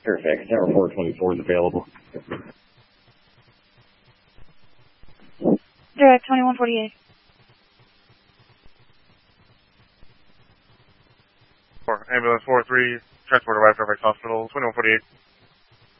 Perfect. Tower 424 is available. Direct 2148. Ambulance 43, transport arrived to Fairfax Hospital, 2148.